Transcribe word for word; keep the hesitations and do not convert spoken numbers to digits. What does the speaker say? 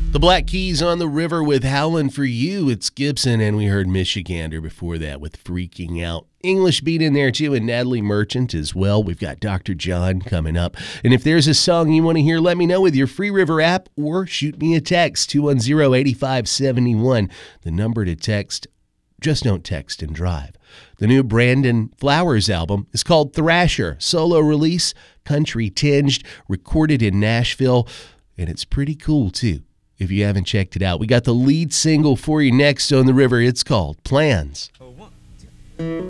The Black Keys on the River with Howlin' for You. It's Gibson, and we heard Michigander before that with Freaking Out. English beat in there, too, and Natalie Merchant as well. We've got Doctor John coming up. And if there's a song you want to hear, let me know with your Free River app or shoot me a text, two one zero, eight five seven one. The number to text, just don't text and drive. The new Brandon Flowers album is called Thrasher, solo release, country tinged, recorded in Nashville, and it's pretty cool, too. If you haven't checked it out, we got the lead single for you next on the river. It's called Plans.